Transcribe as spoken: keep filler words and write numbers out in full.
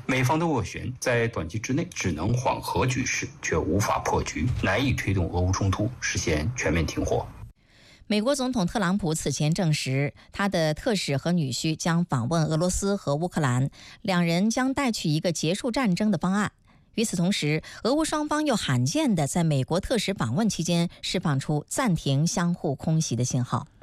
美方的斡旋在短期之内只能缓和局势，却无法破局，难以推动俄乌冲突实现全面停火。 美国总统特朗普此前证实，他的特使和女婿将访问俄罗斯和乌克兰，两人将带去一个结束战争的方案。与此同时，俄乌双方又罕见地在美国特使访问期间释放出暂停相互空袭的信号。